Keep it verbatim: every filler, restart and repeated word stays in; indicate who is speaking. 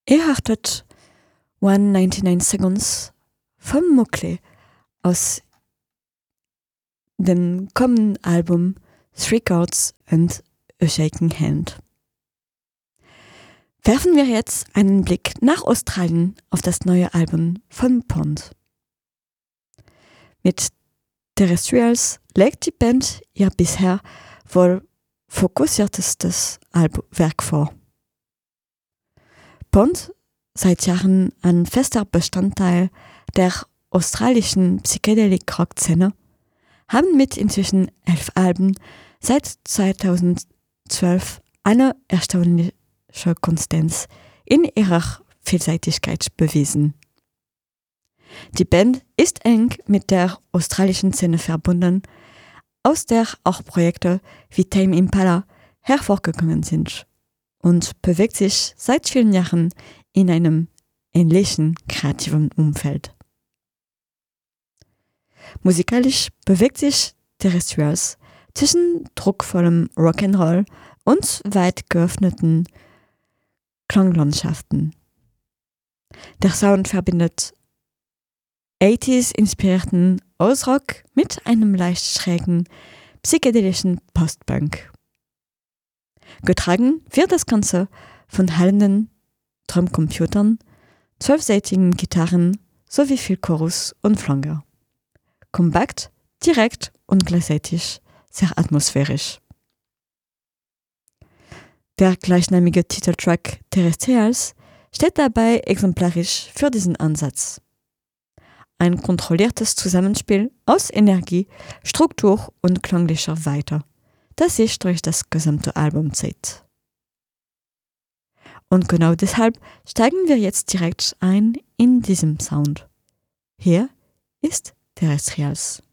Speaker 1: Ihr hörtet hundertneunundneunzig Seconds von Mokle aus dem kommenden Album Three Chords and a Shaking Hand. Werfen wir jetzt einen Blick nach Australien auf das neue Album von Pond. Mit Terrestrials legt die Band ihr bisher wohl fokussiertestes Alb- Werk vor. Pond, seit Jahren ein fester Bestandteil der australischen Psychedelic-Rock-Szene, haben mit inzwischen elf Alben seit zweitausendzwölf eine erstaunliche Konstanz in ihrer Vielseitigkeit bewiesen. Die Band ist eng mit der australischen Szene verbunden, aus der auch Projekte wie Tame Impala hervorgegangen sind, und bewegt sich seit vielen Jahren in einem ähnlichen kreativen Umfeld. Musikalisch bewegt sich Terrestrials zwischen druckvollem Rock'n'Roll und weit geöffneten Klanglandschaften. Der Sound verbindet achtziger-inspirierten Ausrock mit einem leicht schrägen, psychedelischen Post-Punk. Getragen wird das Ganze von hallenden Drumcomputern, zwölfsaitigen Gitarren sowie viel Chorus und Flanger. Kompakt, direkt und gleichzeitig sehr atmosphärisch. Der gleichnamige Titeltrack Terrestrials steht dabei exemplarisch für diesen Ansatz. Ein kontrolliertes Zusammenspiel aus Energie, Struktur und klanglicher Weite, das sich durch das gesamte Album zieht. Und genau deshalb steigen wir jetzt direkt ein in diesem Sound. Hier ist Terrestrials.